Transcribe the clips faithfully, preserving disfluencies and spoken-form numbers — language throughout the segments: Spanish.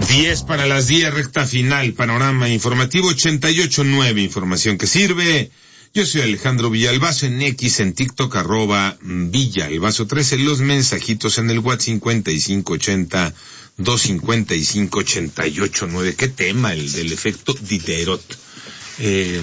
diez para las diez, recta final, panorama informativo ochenta y ocho nueve, información que sirve. Yo soy Alejandro Villalbazo, en X, en TikTok, arroba Villalbazo trece, los mensajitos en el WhatsApp cincuenta y cinco ochenta, doscientos cincuenta y cinco, ochenta y ocho nueve. ¿Qué tema? El del efecto Diderot. Eh,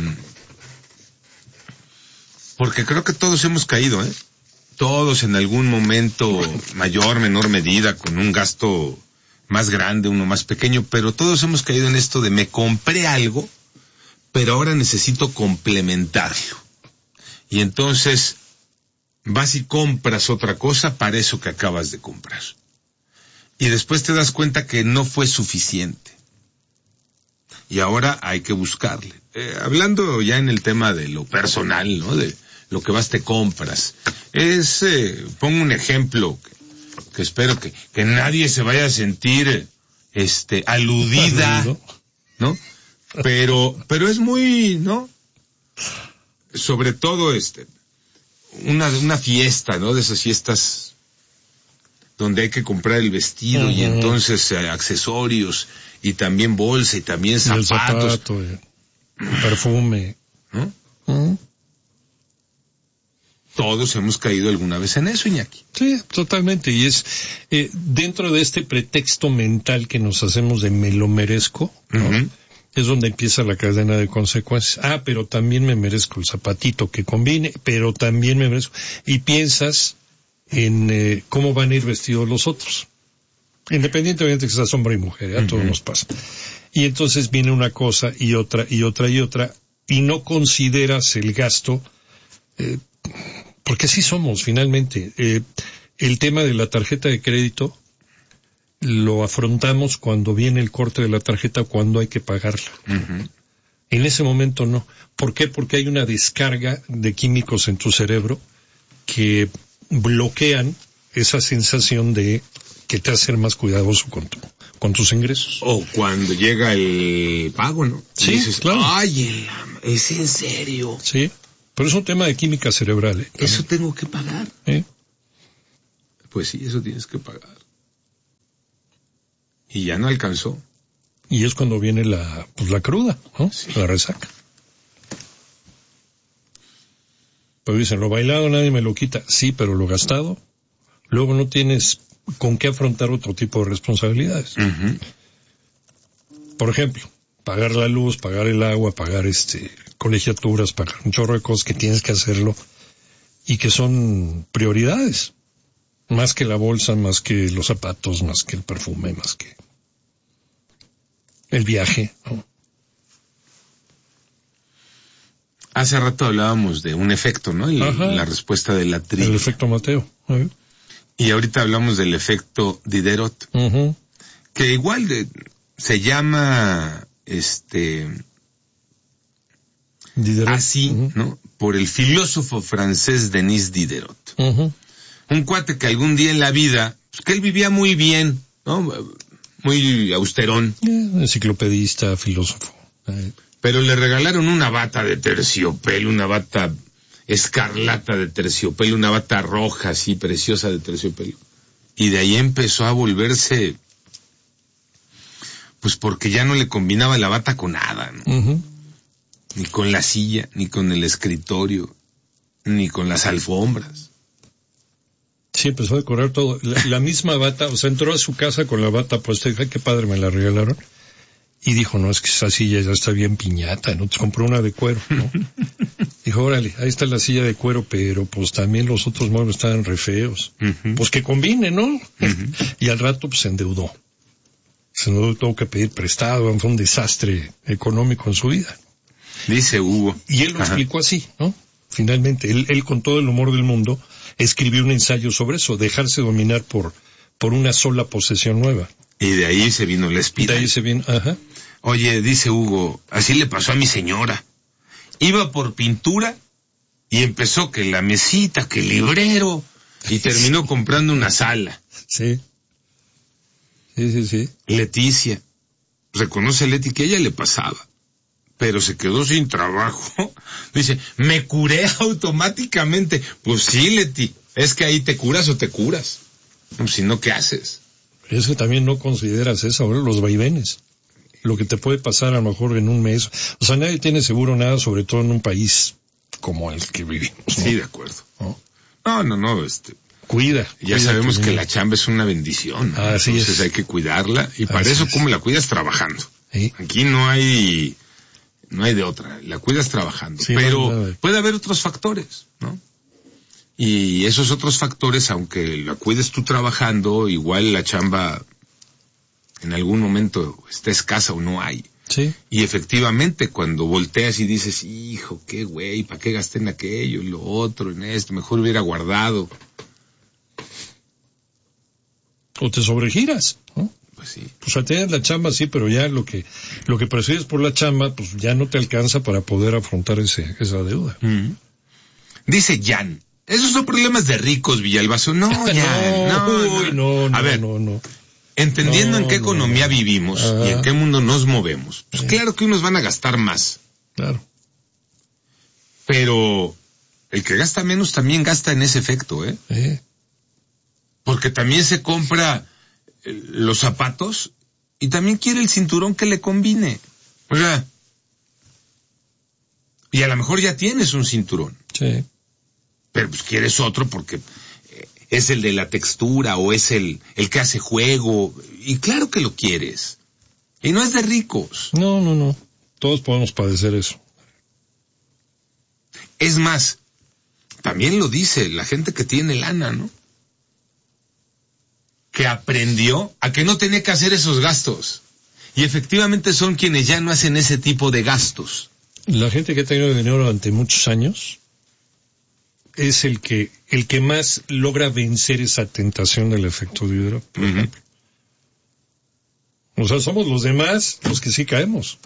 porque creo que todos hemos caído, ¿eh? Todos en algún momento, mayor, menor medida, con un gasto más grande, uno más pequeño, pero todos hemos caído en esto de me compré algo, pero ahora necesito complementarlo. Y entonces vas y compras otra cosa para eso que acabas de comprar. Y después te das cuenta que no fue suficiente. Y ahora hay que buscarle. Eh, hablando ya en el tema de lo personal, ¿no? De lo que vas te compras. Es, eh, pongo un ejemplo que, que espero que, que nadie se vaya a sentir, este, aludida, ¿no? Pero, pero es muy, ¿no? Sobre todo, este, una, una fiesta, ¿no? De esas fiestas donde hay que comprar el vestido, uh-huh, y entonces eh, accesorios, y también bolsa, y también zapatos. El zapato, el perfume, ¿no? Uh-huh. Todos hemos caído alguna vez en eso, Iñaki. Sí, totalmente. Y es eh, dentro de este pretexto mental que nos hacemos de me lo merezco, ¿no? Uh-huh. Es donde empieza la cadena de consecuencias. Ah, pero también me merezco el zapatito que combine, pero también me merezco. Y piensas en eh, cómo van a ir vestidos los otros. Independientemente de que seas hombre y mujer, a uh-huh, todos nos pasa. Y entonces viene una cosa y otra y otra y otra, y no consideras el gasto, eh, porque así somos finalmente. Eh, el tema de la tarjeta de crédito lo afrontamos cuando viene el corte de la tarjeta, cuando hay que pagarla. Uh-huh. En ese momento no. ¿Por qué? Porque hay una descarga de químicos en tu cerebro que bloquean esa sensación de que te hace ser más cuidadoso con tu, con tus ingresos. O cuando llega el pago, ¿no? Sí, dices, claro. Ay, el, ¿es en serio? Sí. Pero es un tema de química cerebral, ¿eh? ¿Eso tengo que pagar? ¿Eh? Pues sí, eso tienes que pagar. Y ya no alcanzó. Y es cuando viene la, pues la cruda, ¿no? Sí. La resaca. Pero dicen, lo bailado nadie me lo quita. Sí, pero lo gastado, luego no tienes con qué afrontar otro tipo de responsabilidades. Uh-huh. Por ejemplo, pagar la luz, pagar el agua, pagar este colegiaturas, pagar un chorro de cosas que tienes que hacerlo y que son prioridades. Más que la bolsa, más que los zapatos, más que el perfume, más que el viaje, ¿no? Hace rato hablábamos de un efecto, ¿no? Y la respuesta de la trivia. El efecto Mateo. ¿Eh? Y ahorita hablamos del efecto Diderot. Uh-huh. Que igual de, se llama, este, Diderot. Así, uh-huh, ¿no? Por el filósofo francés Denis Diderot. Uh-huh. Un cuate que algún día en la vida, pues que él vivía muy bien, ¿no? Muy austerón. Eh, enciclopedista, filósofo. Eh. Pero le regalaron una bata de terciopelo, una bata escarlata de terciopelo, una bata roja así, preciosa de terciopelo. Y de ahí empezó a volverse, pues porque ya no le combinaba la bata con nada, ¿no? Uh-huh. Ni con la silla, ni con el escritorio, ni con las alfombras. Sí, empezó a decorar todo. La, la misma bata, o sea, entró a su casa con la bata puesta y dijo, qué padre, me la regalaron. Y dijo, no, es que esa silla ya está bien piñata, ¿no? Entonces compró una de cuero, ¿no? Dijo, órale, ahí está la silla de cuero, pero pues también los otros muebles estaban re feos. Uh-huh. Pues que combine, ¿no? Uh-huh. Y al rato pues se endeudó. Se endeudó, tuvo que pedir prestado, fue un desastre económico en su vida. Dice Hugo. Y él lo Ajá. explicó así, ¿no? Finalmente, él, él con todo el humor del mundo escribió un ensayo sobre eso, dejarse dominar por, por una sola posesión nueva. Y de ahí se vino la espiral. De ahí se vino, ajá. Oye, dice Hugo, así le pasó a mi señora. Iba por pintura y empezó que la mesita, que el librero, y terminó sí. comprando una sala. Sí. Sí, sí, sí. Leticia. Reconoce a Leti que a ella le pasaba, pero se quedó sin trabajo. Dice, me curé automáticamente. Pues sí, Leti, es que ahí te curas o te curas. No, si no, ¿qué haces? Es que también no consideras eso, ahora los vaivenes. Lo que te puede pasar a lo mejor en un mes. O sea, nadie tiene seguro nada, sobre todo en un país como el que vivimos, ¿no? Sí, de acuerdo. ¿No? No, no, no, este... Cuida. Ya cuida sabemos que vida. la chamba es una bendición, ¿no? Así Entonces es. hay que cuidarla, y para Así eso, es. ¿cómo la cuidas? Trabajando. ¿Sí? Aquí no hay, no hay de otra, la cuidas trabajando. Sí, pero no, no, no. puede haber otros factores, ¿no? Y esos otros factores, aunque la cuides tú trabajando, igual la chamba en algún momento está escasa o no hay. Sí. Y efectivamente, cuando volteas y dices, hijo, qué güey, ¿para qué gasté en aquello, en lo otro, en esto? Mejor hubiera guardado. O te sobregiras, ¿no? Pues sí. O sea, tienes la chamba, sí, pero ya lo que lo que percibes por la chamba, pues ya no te alcanza para poder afrontar ese esa deuda. Mm. Dice Jan, esos son problemas de ricos, Villalbazo. No, Jan, no, no, uy, no, no, A ver, no, no. entendiendo No, en qué no, economía no. vivimos Ah. y en qué mundo nos movemos, pues claro que unos van a gastar más, Claro. pero el que gasta menos también gasta en ese efecto, ¿eh? Eh. Porque también se compra eh, los zapatos y también quiere el cinturón que le combine. O sea, y a lo mejor ya tienes un cinturón, Sí. pero pues quieres otro porque eh, es el de la textura o es el, el que hace juego, y claro que lo quieres. Y no es de ricos. No, no, no. Todos podemos padecer eso. Es más, también lo dice la gente que tiene lana, ¿no? Que aprendió a que no tenía que hacer esos gastos. Y efectivamente son quienes ya no hacen ese tipo de gastos. La gente que ha tenido dinero durante muchos años es el que el que más logra vencer esa tentación del efecto de hidro. Uh-huh. O sea, somos los demás los que sí caemos.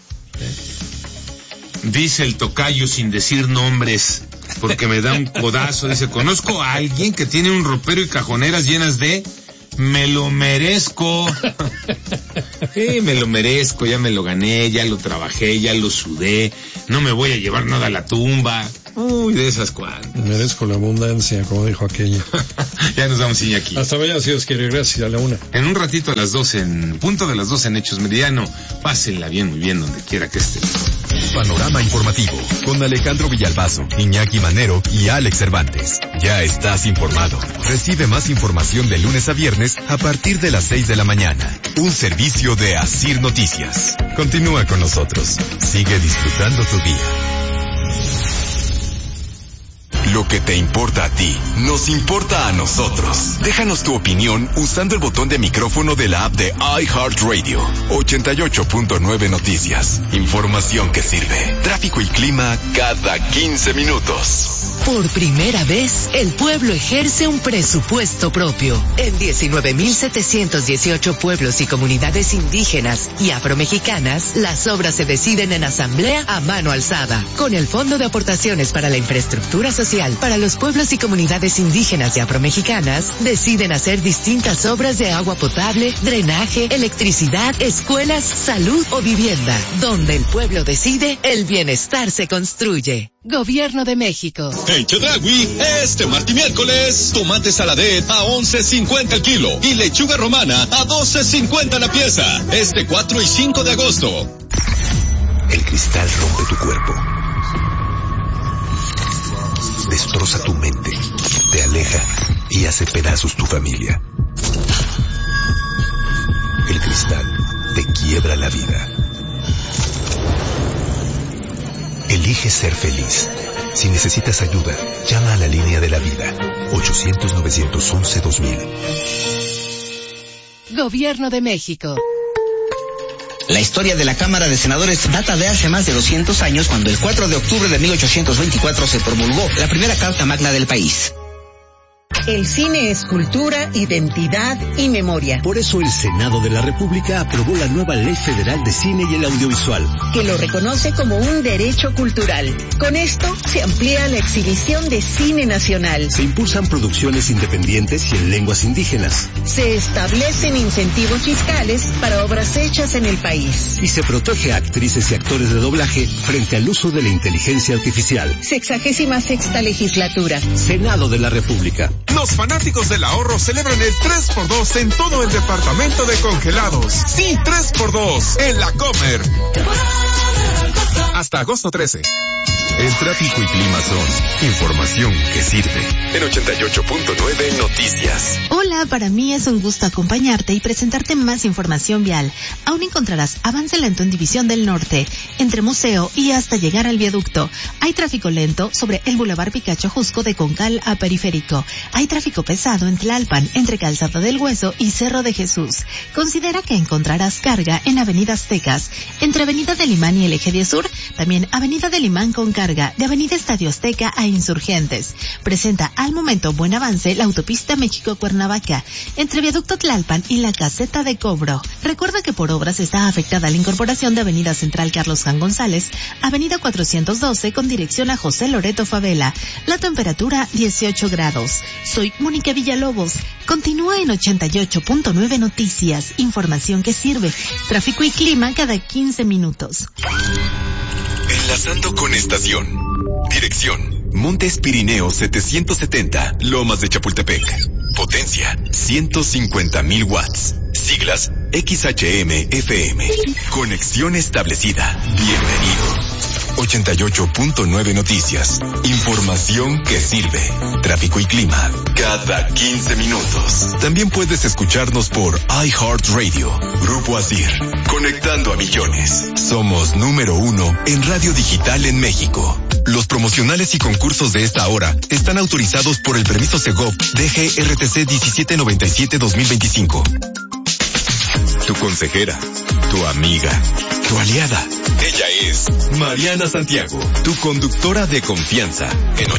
Dice el tocayo sin decir nombres, porque me da un codazo. Dice, conozco a alguien que tiene un ropero y cajoneras llenas de... Me lo merezco. Sí, me lo merezco, ya me lo gané, ya lo trabajé, ya lo sudé. No me voy a llevar nada a la tumba. Uy, de esas cuantas. Merezco la abundancia, como dijo aquella. Ya nos vamos aquí. Hasta mañana, si Dios quiere. Gracias, a la una. En un ratito a las doce, en punto de las doce en Hechos Meridiano. Pásenla bien, muy bien, donde quiera que estén. Panorama informativo con Alejandro Villalbazo, Iñaki Manero y Alex Cervantes. Ya estás informado. Recibe más información de lunes a viernes a partir de las seis de la mañana. Un servicio de Asir Noticias. Continúa con nosotros. Sigue disfrutando tu día. Lo que te importa a ti, nos importa a nosotros. Déjanos tu opinión usando el botón de micrófono de la app de iHeartRadio. ochenta y ocho punto nueve Noticias. Información que sirve. Tráfico y clima cada quince minutos. Por primera vez, el pueblo ejerce un presupuesto propio. En diecinueve mil setecientos dieciocho pueblos y comunidades indígenas y afromexicanas, las obras se deciden en asamblea a mano alzada, con el Fondo de Aportaciones para la Infraestructura Social para los pueblos y comunidades indígenas y afromexicanas. Deciden hacer distintas obras de agua potable, drenaje, electricidad, escuelas, salud o vivienda. Donde el pueblo decide, el bienestar se construye. Gobierno de México. En Chedraui, este martes y miércoles, tomate saladet a once cincuenta el kilo y lechuga romana a doce cincuenta la pieza. Este cuatro y cinco de agosto. El cristal rompe tu cuerpo. Destroza tu mente, te aleja y hace pedazos tu familia. El cristal te quiebra la vida. Elige ser feliz. Si necesitas ayuda, llama a la línea de la vida. ochocientos novecientos once dos mil. Gobierno de México. La historia de la Cámara de Senadores data de hace más de doscientos años, cuando el cuatro de octubre de mil ochocientos veinticuatro se promulgó la primera Carta Magna del país. El cine es cultura, identidad y memoria. Por eso el Senado de la República aprobó la nueva Ley Federal de Cine y el Audiovisual, que lo reconoce como un derecho cultural. Con esto se amplía la exhibición de cine nacional. Se impulsan producciones independientes y en lenguas indígenas. Se establecen incentivos fiscales para obras hechas en el país. Y se protege a actrices y actores de doblaje frente al uso de la inteligencia artificial. Sexagésima sexta legislatura. Senado de la República. Los fanáticos del ahorro celebran el tres por dos en todo el departamento de congelados. Sí, tres por dos en la Comer. Hasta agosto trece. El tráfico y clima son información que sirve. En ochenta y ocho punto nueve Noticias. Hola, para mí es un gusto acompañarte y presentarte más información vial. Aún encontrarás avance lento en División del Norte, entre Museo y hasta llegar al viaducto. Hay tráfico lento sobre el Boulevard Picacho Jusco de Concal a Periférico. Hay tráfico pesado en Tlalpan, entre Calzada del Hueso y Cerro de Jesús. Considera que encontrarás carga en Avenida Aztecas, entre Avenida del Imán y el Eje diez Sur, también Avenida del Imán con carga de Avenida Estadio Azteca a Insurgentes. Presenta al momento buen avance la autopista México-Cuernavaca, entre Viaducto Tlalpan y la Caseta de Cobro. Recuerda que por obras está afectada la incorporación de Avenida Central Carlos Jan González, Avenida cuatrocientos doce con dirección a José Loreto Favela. La temperatura dieciocho grados. Soy Mónica Villalobos. Continúa en ochenta y ocho punto nueve Noticias. Información que sirve. Tráfico y clima cada quince minutos. Enlazando con estación. Dirección: Montes Pirineos setecientos setenta, Lomas de Chapultepec. Potencia: ciento cincuenta mil watts. Siglas: X H M F M. Conexión establecida. Bienvenido. ochenta y ocho punto nueve Noticias. Información que sirve. Tráfico y clima cada quince minutos. También puedes escucharnos por iHeartRadio. Grupo Asir. Conectando a millones. Somos número uno en radio digital en México. Los promocionales y concursos de esta hora están autorizados por el permiso Segov D G R T C diecisiete noventa y siete dos mil veinticinco. Tu consejera, tu amiga, tu aliada. Ella es Mariana Santiago, tu conductora de confianza en